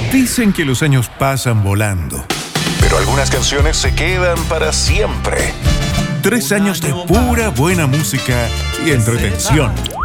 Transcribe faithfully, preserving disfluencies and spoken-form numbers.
Dicen que los años pasan volando, pero algunas canciones se quedan para siempre. Tres años de pura buena música y entretención.